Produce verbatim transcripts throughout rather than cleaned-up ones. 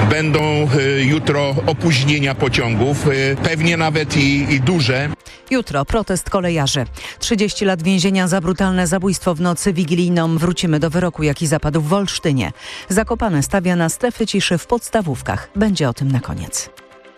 będą jutro opóźnienia pociągów, pewnie nawet i, i duże. Jutro protest kolejarzy. trzydzieści lat więzienia za brutalne zabójstwo w nocy wigilijną. Wrócimy do wyroku, jaki zapadł w Olsztynie. Zakopane stawia na strefy ciszy w podstawówkach. Będzie o tym na koniec.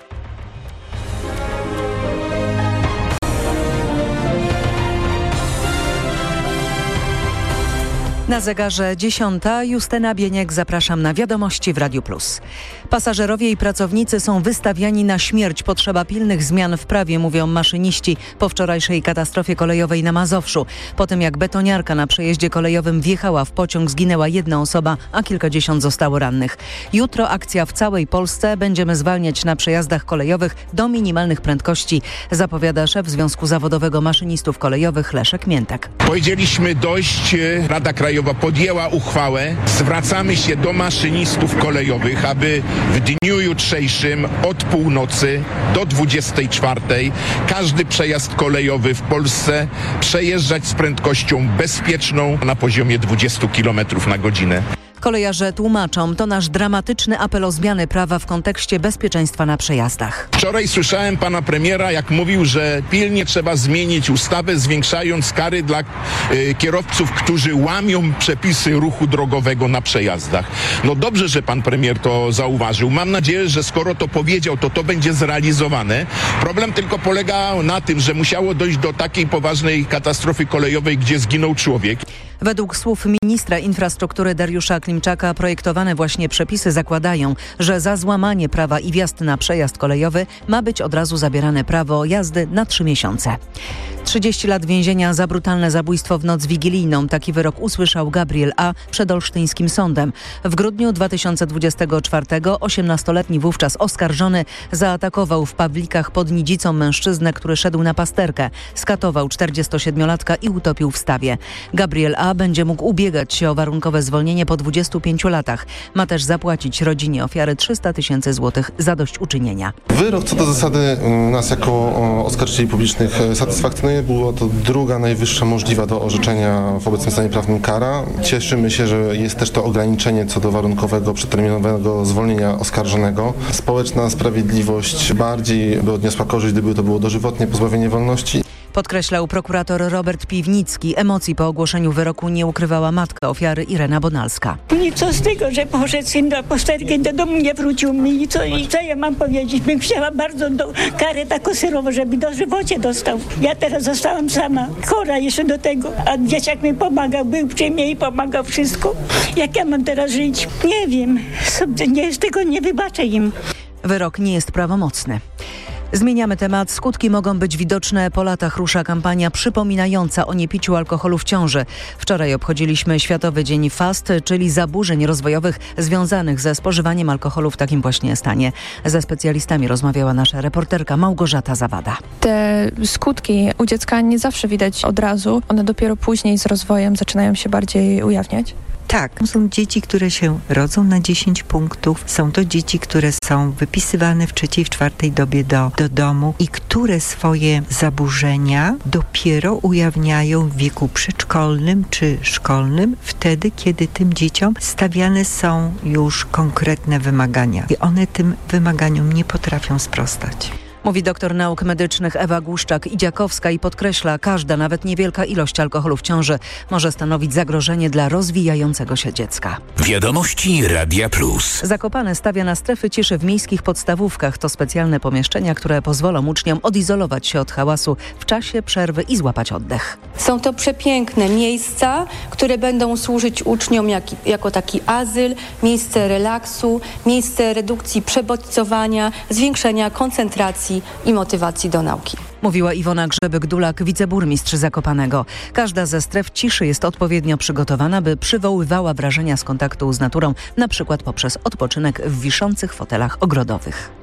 Na zegarze dziesiąta. Justyna Bieniek, zapraszam na wiadomości w Radiu Plus. Pasażerowie i pracownicy są wystawiani na śmierć. Potrzeba pilnych zmian w prawie, mówią maszyniści po wczorajszej katastrofie kolejowej na Mazowszu. Po tym jak betoniarka na przejeździe kolejowym wjechała w pociąg, zginęła jedna osoba, a kilkadziesiąt zostało rannych. Jutro akcja w całej Polsce. Będziemy zwalniać na przejazdach kolejowych do minimalnych prędkości, zapowiada szef Związku Zawodowego Maszynistów Kolejowych Leszek Miętek. Powiedzieliśmy dość, Rada Krajowa podjęła uchwałę. Zwracamy się do maszynistów kolejowych, aby w dniu jutrzejszym od północy do dwudziestej czwartej każdy przejazd kolejowy w Polsce przejeżdżać z prędkością bezpieczną na poziomie dwadzieścia kilometrów na godzinę. Kolejarze tłumaczą, to nasz dramatyczny apel o zmianę prawa w kontekście bezpieczeństwa na przejazdach. Wczoraj słyszałem pana premiera, jak mówił, że pilnie trzeba zmienić ustawę, zwiększając kary dla y, kierowców, którzy łamią przepisy ruchu drogowego na przejazdach. No dobrze, że pan premier to zauważył. Mam nadzieję, że skoro to powiedział, to to będzie zrealizowane. Problem tylko polega na tym, że musiało dojść do takiej poważnej katastrofy kolejowej, gdzie zginął człowiek. Według słów ministra infrastruktury Dariusza Klimczaka projektowane właśnie przepisy zakładają, że za złamanie prawa i wjazd na przejazd kolejowy ma być od razu zabierane prawo jazdy na trzy miesiące. trzydzieści lat więzienia za brutalne zabójstwo w noc wigilijną. Taki wyrok usłyszał Gabriel A. przed olsztyńskim sądem. W grudniu dwa tysiące dwudziestego czwartego osiemnastoletni wówczas oskarżony zaatakował w Pawlikach pod Nidzicą mężczyznę, który szedł na pasterkę. Skatował czterdziestosiedmiolatka i utopił w stawie. Gabriel A. będzie mógł ubiegać się o warunkowe zwolnienie po dwudziestu pięciu latach. Ma też zapłacić rodzinie ofiary trzysta tysięcy złotych zadośćuczynienia. Wyrok co do zasady nas jako oskarżycieli publicznych satysfakcjonuje. Była to druga najwyższa możliwa do orzeczenia w obecnym stanie prawnym kara. Cieszymy się, że jest też to ograniczenie co do warunkowego, przedterminowego zwolnienia oskarżonego. Społeczna sprawiedliwość bardziej by odniosła korzyść, gdyby to było dożywotnie pozbawienie wolności. Podkreślał prokurator Robert Piwnicki. Emocji po ogłoszeniu wyroku nie ukrywała matka ofiary Irena Bonalska. I co z tego, że poszedł syn na pasterkę, do domu nie wrócił mi. I co, i co ja mam powiedzieć? Bym chciała bardzo do, karę taką surową, żeby dożywocie dostał. Ja teraz zostałam sama, chora jeszcze do tego, a dzieciak mi pomagał, był przy mnie i pomagał wszystko. Jak ja mam teraz żyć? Nie wiem. Nie, z tego nie wybaczę im. Wyrok nie jest prawomocny. Zmieniamy temat. Skutki mogą być widoczne. Po latach rusza kampania przypominająca o niepiciu alkoholu w ciąży. Wczoraj obchodziliśmy Światowy Dzień FAST, czyli zaburzeń rozwojowych związanych ze spożywaniem alkoholu w takim właśnie stanie. Ze specjalistami rozmawiała nasza reporterka Małgorzata Zawada. Te skutki u dziecka nie zawsze widać od razu. One dopiero później z rozwojem zaczynają się bardziej ujawniać. Tak, są dzieci, które się rodzą na dziesięć punktów. Są to dzieci, które są wypisywane w trzeciej, w czwartej dobie do, do domu i które swoje zaburzenia dopiero ujawniają w wieku przedszkolnym czy szkolnym, wtedy, kiedy tym dzieciom stawiane są już konkretne wymagania. I one tym wymaganiom nie potrafią sprostać. Mówi doktor nauk medycznych Ewa Głuszczak-Idziakowska i podkreśla, każda, nawet niewielka ilość alkoholu w ciąży może stanowić zagrożenie dla rozwijającego się dziecka. Wiadomości Radia Plus. Zakopane stawia na strefy ciszy w miejskich podstawówkach. To specjalne pomieszczenia, które pozwolą uczniom odizolować się od hałasu w czasie przerwy i złapać oddech. Są to przepiękne miejsca, które będą służyć uczniom jak, jako taki azyl, miejsce relaksu, miejsce redukcji przebodźcowania, zwiększenia koncentracji i motywacji do nauki. Mówiła Iwona Grzebyk-Dulak, wiceburmistrz Zakopanego. Każda ze stref ciszy jest odpowiednio przygotowana, by przywoływała wrażenia z kontaktu z naturą, na przykład poprzez odpoczynek w wiszących fotelach ogrodowych.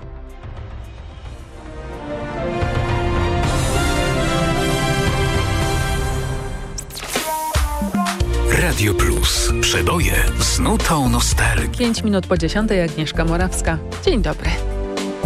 Radio Plus. Przeboje z nutą nostalgii. Pięć minut po dziesiątej, Agnieszka Morawska. Dzień dobry.